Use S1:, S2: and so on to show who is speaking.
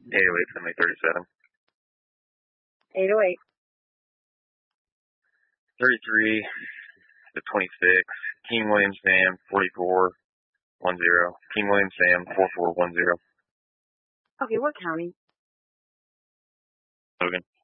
S1: 808, 37.
S2: 808.
S1: 33 to 26. King William Sam 4410. King William Sam 4410.
S2: Okay, what county?
S1: Logan.